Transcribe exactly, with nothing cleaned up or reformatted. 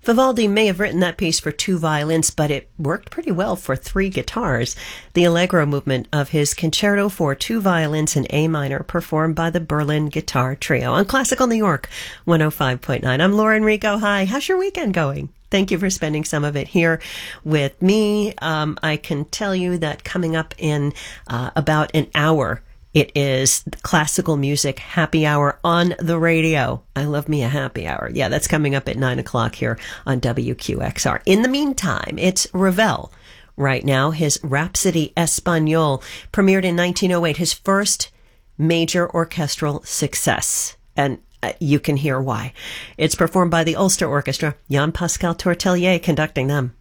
Vivaldi may have written that piece for two violins, but it worked pretty well for three guitars. The Allegro movement of his Concerto for Two Violins in A Minor, performed by the Berlin Guitar Trio on Classical New York one oh five point nine. I'm Laura Enrico. Hi. How's your weekend going? Thank you for spending some of it here with me. Um, I can tell you that coming up in uh, about an hour, it is Classical Music Happy Hour on the radio. I love me a happy hour. Yeah, that's coming up at nine o'clock here on W Q X R. In the meantime, it's Ravel. Right now, his Rhapsody Espagnole premiered in nineteen oh eight, his first major orchestral success. And Uh, you can hear why. It's performed by the Ulster Orchestra, Jan-Pascal Tortelier conducting them.